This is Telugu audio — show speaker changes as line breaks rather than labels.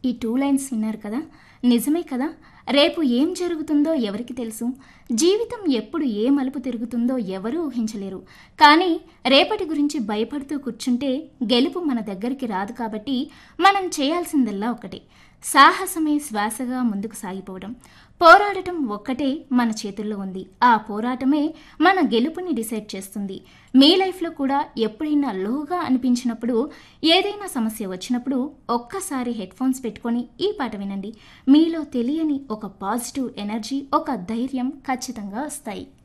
ఈ 2 లైన్స్ విన్నారు కదా! నిజమే కదా! రేపు ఏం జరుగుతుందో ఎవరికి తెలుసు? జీవితం ఎప్పుడు ఏ మలుపు తిరుగుతుందో ఎవరూ ఊహించలేరు. కానీ రేపటి గురించి భయపడుతూ కూర్చుంటే గెలుపు మన దగ్గరికి రాదు కాబట్టి మనం చేయాల్సిందల్లా ఒకటే. సాహసమే శ్వాసగా ముందుకు సాగిపోవడం. పోరాడటం ఒక్కటే మన చేతుల్లో ఉంది. ఆ పోరాటమే మన గెలుపుని డిసైడ్ చేస్తుంది. మీ లైఫ్లో కూడా ఎప్పుడైనా లోగా అనిపించినప్పుడు, ఏదైనా సమస్య వచ్చినప్పుడు ఒక్కసారి హెడ్ఫోన్స్ పెట్టుకొని ఈ పాట వినండి. మీలో తెలియని ఒక పాజిటివ్ ఎనర్జీ, ఒక ధైర్యం ఖచ్చితంగా వస్తాయి.